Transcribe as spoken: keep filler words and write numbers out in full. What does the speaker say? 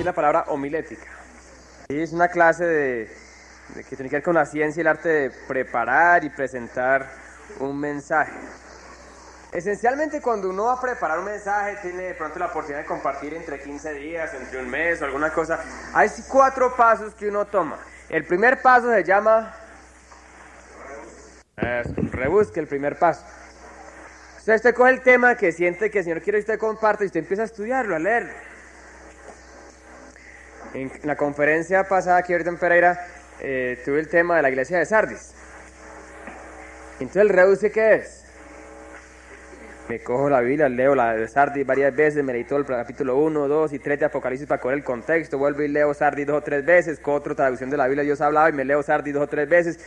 decir la palabra homilética. Sí, es una clase de, de que tiene que ver con la ciencia y el arte de preparar y presentar un mensaje. Esencialmente, cuando uno va a preparar un mensaje, tiene de pronto la oportunidad de compartir entre quince días, entre un mes o alguna cosa. Hay cuatro pasos que uno toma. El primer paso se llama... Eh, rebusque el primer paso. Usted, usted coge el tema que siente que el Señor quiere que usted comparte y usted empieza a estudiarlo, a leerlo. En la conferencia pasada aquí ahorita en Pereira, eh, tuve el tema de la iglesia de Sardis. Entonces, ¿el rebusque qué es? Me cojo la Biblia, leo la de Sardis varias veces, me leí todo el capítulo uno, dos y tres de Apocalipsis para coger el contexto, vuelvo y leo Sardis dos o tres veces, con otra traducción de la Biblia Dios hablaba y me leo Sardis dos o tres veces,